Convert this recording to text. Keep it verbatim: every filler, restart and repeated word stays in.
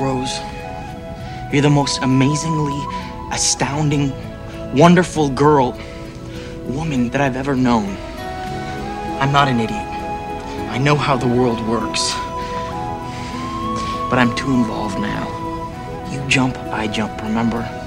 Rose. You're the most amazingly, astounding, wonderful girl, woman that I've ever known. I'm not an idiot. I know how the world works. But I'm too involved now. You jump, I jump, remember?